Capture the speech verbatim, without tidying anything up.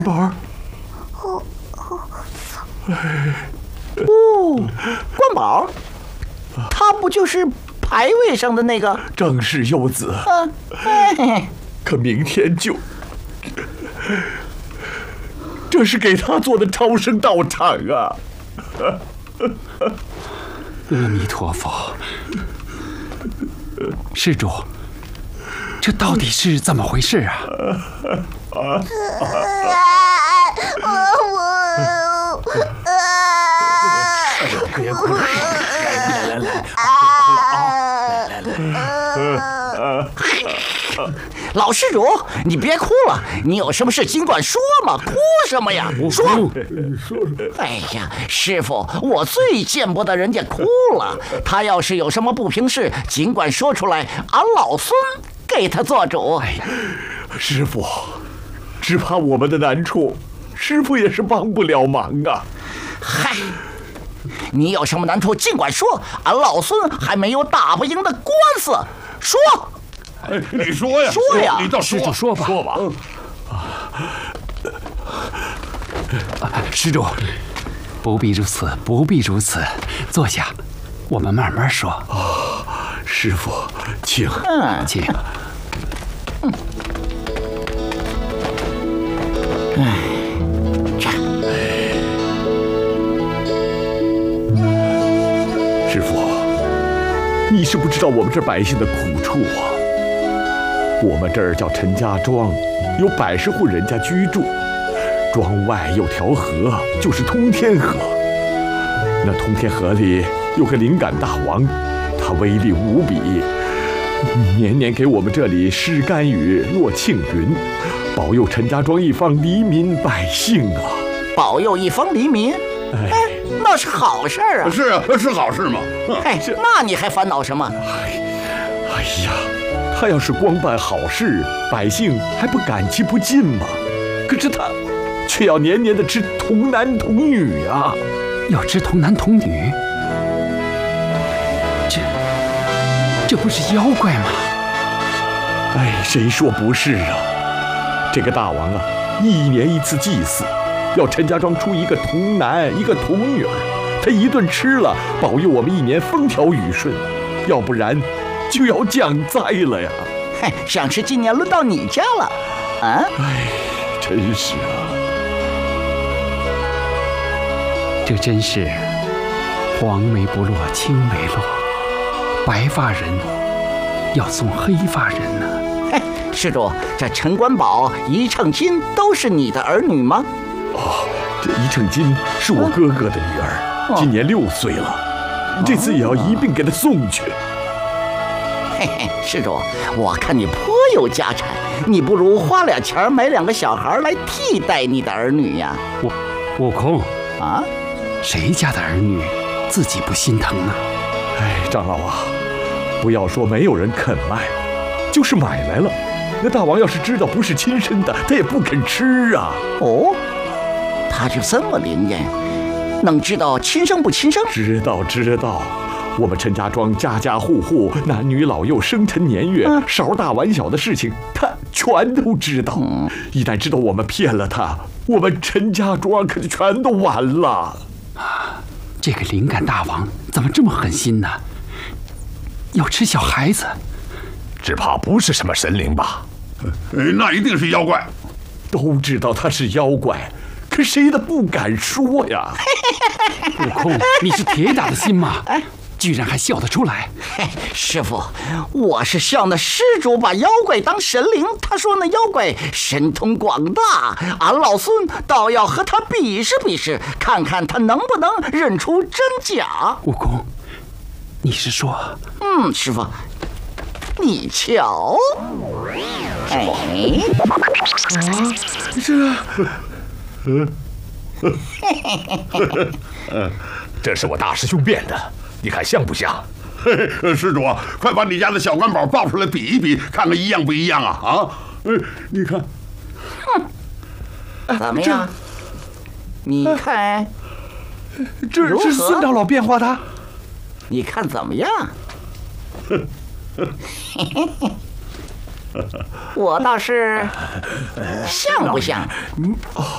宝儿。 哦，关宝，他不就是牌位上的那个？ 正是幼子。 嗯，哎， 可明天就，这是给他做的超生道场啊！ 阿弥陀佛，施主，这到底是怎么回事啊？ 啊！ 别哭了，来来来，来来来， 老施主，你别哭了，你有什么事尽管说嘛，哭什么呀？说， 说说。 哎呀，师傅，我最见不得人家哭了。他要是有什么不平事，尽管说出来，俺老孙给他做主。哎呀， 师傅，只怕我们的难处，师傅也是帮不了忙啊。 嗨，你有什么难处尽管说，俺老孙还没有打不赢的官司。说， 哎，你说呀， 说呀， 你倒施主说吧， 说吧。 施主，不必如此，不必如此，坐下，我们慢慢说。 啊，师傅，请， 嗯， 请。 嗯，哎，这， 师傅，你是不知道我们这百姓的苦处啊。我们这儿叫陈家庄，有百十户人家居住，庄外有条河，就是通天河。那通天河里有个灵感大王，他威力无比，年年给我们这里施甘雨、落庆云，保佑陈家庄一方黎民百姓啊！ 保佑一方黎民，哎，那是好事啊！ 是啊，是好事嘛。 哎，那你还烦恼什么？ 哎，哎呀，他要是光办好事，百姓还不感激不尽吗？可是他却要年年的吃童男童女啊！ 要吃童男童女？这这不是妖怪吗？ 哎，谁说不是啊？这个大王啊，一年一次祭祀，要陈家庄出一个童男，一个童女儿，他一顿吃了，保佑我们一年风调雨顺，要不然就要降灾了呀！ 嘿，想是今年轮到你家了，啊？ 哎，真是啊！ 这真是黄梅不落青梅落，白发人要送黑发人呢、啊。 嘿，施主，这陈官宝、一秤金都是你的儿女吗？ 哦，这一秤金是我哥哥的女儿， 哦、 今年六岁了，这次也要一并给她送去。 嘿嘿，施主，我看你颇有家产，你不如花俩钱买两个小孩来替代你的儿女呀。 悟悟空啊， 谁家的儿女自己不心疼呢？ 哎，长老啊，不要说没有人肯卖，就是买来了，那大王要是知道不是亲生的，他也不肯吃啊。 哦，他就这么灵验，能知道亲生不亲生？ 知道知道。我们陈家庄家家户户男女老幼生辰年月、嗯、勺大碗小的事情，他全都知道。嗯、一旦知道我们骗了他，我们陈家庄可就全都完了。 啊，这个灵感大王怎么这么狠心呢？要吃小孩子， 只怕不是什么神灵吧？呃，那一定是妖怪。 都知道他是妖怪，可谁都不敢说呀。 悟空，你是铁打的心吗？居然还笑得出来！ 嘿，师傅，我是笑那施主把妖怪当神灵，他说那妖怪神通广大，俺老孙倒要和他比试比试，看看他能不能认出真假。 悟空，你是说？ 嗯，师傅，你瞧，哎， 啊，这， 嗯，这是我大师兄变的。你看像不像？嘿嘿，施主，快把你家的小官宝抱出来比一比，看看一样不一样啊！啊，呃，你看， 哼，怎么样？你看， 这是孙长老变化的， 你看怎么样？我倒是像不像？ 嗯哦。